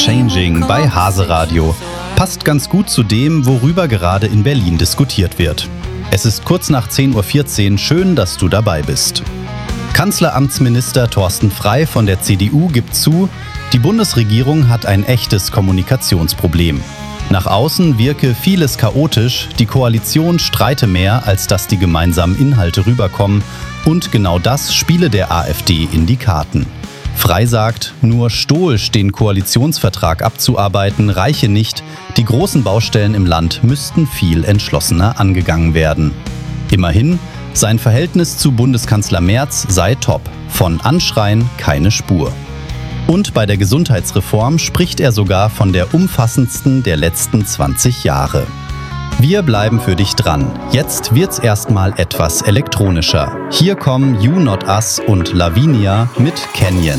Changing bei Hase Radio. Passt ganz gut zu dem, worüber gerade in Berlin diskutiert wird. Es ist kurz nach 10.14 Uhr. Schön, dass du dabei bist. Kanzleramtsminister Thorsten Frey von der CDU gibt zu, die Bundesregierung hat ein echtes Kommunikationsproblem. Nach außen wirke vieles chaotisch, die Koalition streite mehr, als dass die gemeinsamen Inhalte rüberkommen, und genau das spiele der AfD in die Karten. Frey sagt, nur stoisch den Koalitionsvertrag abzuarbeiten reiche nicht, die großen Baustellen im Land müssten viel entschlossener angegangen werden. Immerhin, sein Verhältnis zu Bundeskanzler Merz sei top, von Anschreien keine Spur. Und bei der Gesundheitsreform spricht er sogar von der umfassendsten der letzten 20 Jahre. Wir bleiben für dich dran. Jetzt wird's erstmal etwas elektronischer. Hier kommen You Not Us und Lavinia mit Canyon.